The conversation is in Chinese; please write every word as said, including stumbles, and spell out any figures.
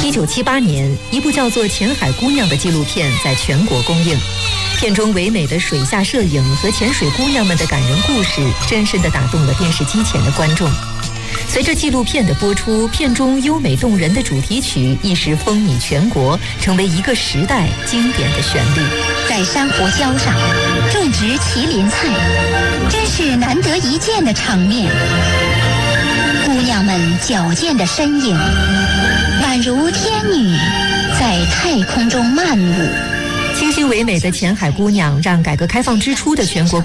一九七八年，一部叫做《浅海姑娘》的纪录片在全国公映。片中唯美的水下摄影和潜水姑娘们的感人故事，深深地打动了电视机前的观众。随着纪录片的播出，片中优美动人的主题曲一时风靡全国，成为一个时代经典的旋律。 在珊瑚礁上种植麒麟菜，真是难得一见的场面。姑娘们矫健的身影，宛如天女在太空中漫舞。 清新唯美的浅海姑娘，让改革开放之初的全国